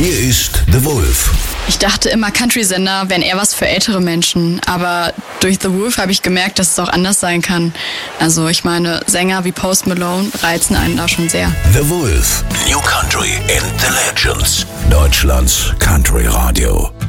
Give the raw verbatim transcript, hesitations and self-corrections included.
Hier ist The Wolf. Ich dachte immer, Country-Sender wären eher was für ältere Menschen, aber durch The Wolf habe ich gemerkt, dass es auch anders sein kann. Also ich meine, Sänger wie Post Malone reizen einen da schon sehr. The Wolf, New Country and the Legends. Deutschlands Country Radio.